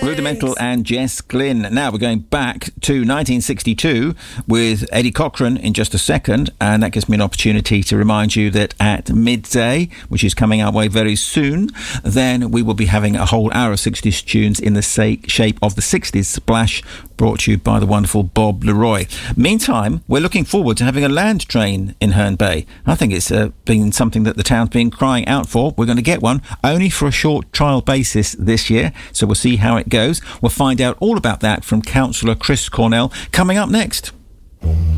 Rudimental and Jess Glynn. Now we're going back to 1962 with Eddie Cochran in just a second, and that gives me an opportunity to remind you that at midday, which is coming our way very soon, then we will be having a whole hour of 60s tunes in the shape of the 60s Splash, brought to you by the wonderful Bob Leroy. Meantime, we're looking forward to having a land train in Herne Bay. I think it's been something that the town's been crying out for. We're going to get one, only for a short trial basis this year, so we'll see how it goes. We'll find out all about that from Councillor Chris Cornell coming up next.